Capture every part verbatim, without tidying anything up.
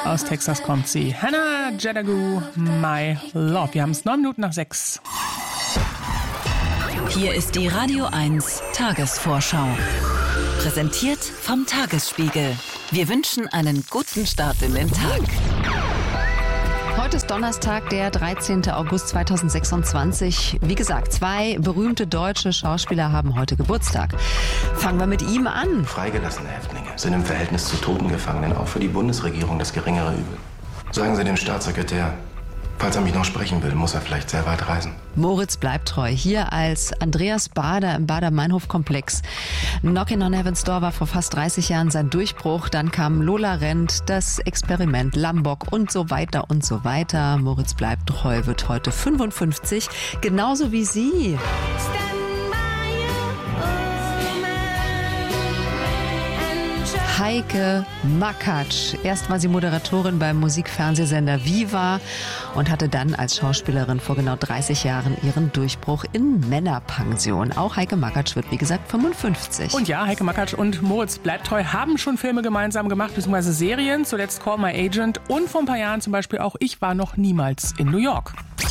Aus Texas kommt sie. Hannah Jadagu, My Love. Wir haben es neun Minuten nach sechs. Hier ist die Radio eins Tagesvorschau. Präsentiert vom Tagesspiegel. Wir wünschen einen guten Start in den Tag. Heute ist Donnerstag, der dreizehnten August zweitausendsechsundzwanzig. Wie gesagt, zwei berühmte deutsche Schauspieler haben heute Geburtstag. Fangen wir mit ihm an. Freigelassene Häftlinge sind im Verhältnis zu Totengefangenen auch für die Bundesregierung das geringere Übel. Sagen Sie dem Staatssekretär, falls er mich noch sprechen will, muss er vielleicht sehr weit reisen. Moritz bleibt treu. Hier als Andreas Bader im Bader-Meinhof-Komplex. Knockin' on Heaven's Door war vor fast dreißig Jahren sein Durchbruch. Dann kam Lola Rent, das Experiment, Lambok und so weiter und so weiter. Moritz bleibt treu, wird heute fünfundfünfzig, genauso wie Sie. Heike Makatsch. Erst war sie Moderatorin beim Musikfernsehsender Viva und hatte dann als Schauspielerin vor genau dreißig Jahren ihren Durchbruch in Männerpension. Auch Heike Makatsch wird, wie gesagt, fünfundfünfzig. Und ja, Heike Makatsch und Moritz bleibt treu haben schon Filme gemeinsam gemacht, beziehungsweise Serien. Zuletzt Call My Agent und vor ein paar Jahren zum Beispiel auch Ich war noch niemals in New York.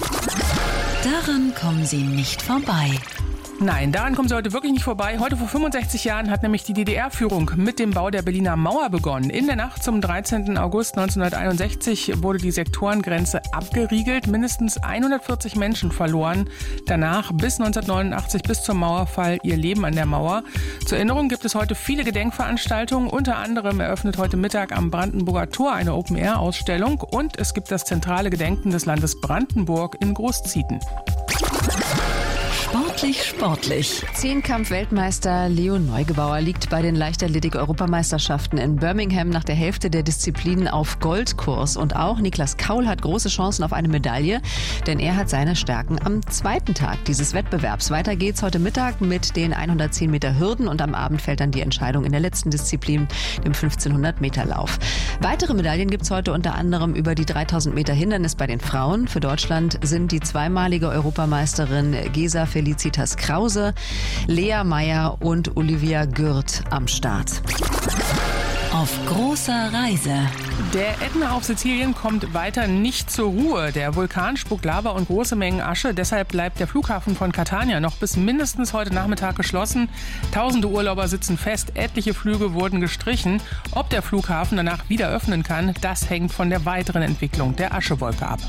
Daran kommen Sie nicht vorbei. Nein, daran kommen Sie heute wirklich nicht vorbei. Heute vor fünfundsechzig Jahren hat nämlich die D D R-Führung mit dem Bau der Berliner Mauer begonnen. In der Nacht zum dreizehnten August neunzehnhunderteinundsechzig wurde die Sektorengrenze abgeriegelt. Mindestens hundertvierzig Menschen verloren danach bis neunzehnhundertneunundachtzig, bis zum Mauerfall, ihr Leben an der Mauer. Zur Erinnerung gibt es heute viele Gedenkveranstaltungen. Unter anderem eröffnet heute Mittag am Brandenburger Tor eine Open-Air-Ausstellung. Und es gibt das zentrale Gedenken des Landes Brandenburg in Großzieten. Sportlich, sportlich. Zehnkampf-Weltmeister Leo Neugebauer liegt bei den Leichtathletik-Europameisterschaften in Birmingham nach der Hälfte der Disziplinen auf Goldkurs. Und auch Niklas Kaul hat große Chancen auf eine Medaille, denn er hat seine Stärken am zweiten Tag dieses Wettbewerbs. Weiter geht's heute Mittag mit den hundertzehn Meter Hürden und am Abend fällt dann die Entscheidung in der letzten Disziplin, dem fünfzehnhundert Meter Lauf. Weitere Medaillen gibt's heute unter anderem über die dreitausend Meter Hindernis bei den Frauen. Für Deutschland sind die zweimalige Europameisterin Gesa Felicitas Krause, Lea Meyer und Olivia Gürt am Start. Auf großer Reise. Der Ätna auf Sizilien kommt weiter nicht zur Ruhe. Der Vulkan spuckt Lava und große Mengen Asche. Deshalb bleibt der Flughafen von Catania noch bis mindestens heute Nachmittag geschlossen. Tausende Urlauber sitzen fest. Etliche Flüge wurden gestrichen. Ob der Flughafen danach wieder öffnen kann, das hängt von der weiteren Entwicklung der Aschewolke ab.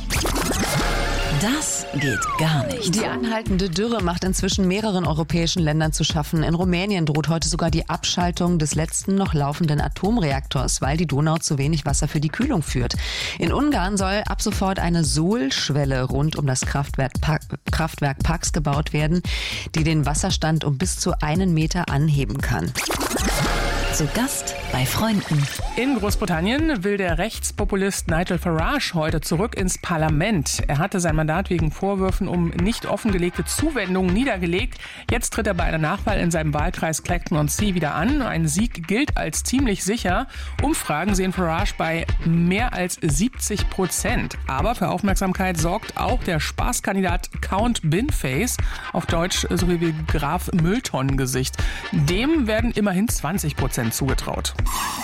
Das geht gar nicht. Die anhaltende Dürre macht inzwischen mehreren europäischen Ländern zu schaffen. In Rumänien droht heute sogar die Abschaltung des letzten noch laufenden Atomreaktors, weil die Donau zu wenig Wasser für die Kühlung führt. In Ungarn soll ab sofort eine Sohlschwelle rund um das Kraftwerk, pa- Kraftwerk Pax gebaut werden, die den Wasserstand um bis zu einen Meter anheben kann. Zu Gast bei Freunden. In Großbritannien will der Rechtspopulist Nigel Farage heute zurück ins Parlament. Er hatte sein Mandat wegen Vorwürfen um nicht offengelegte Zuwendungen niedergelegt. Jetzt tritt er bei einer Nachwahl in seinem Wahlkreis Clacton-on-Sea wieder an. Ein Sieg gilt als ziemlich sicher. Umfragen sehen Farage bei mehr als siebzig Prozent. Aber für Aufmerksamkeit sorgt auch der Spaßkandidat Count Binface, auf Deutsch so wie Graf Mülltonnengesicht. Dem werden immerhin zwanzig Prozent zugetraut.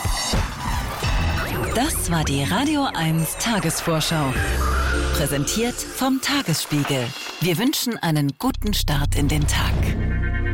Das war die Radio eins Tagesvorschau. Präsentiert vom Tagesspiegel. Wir wünschen einen guten Start in den Tag.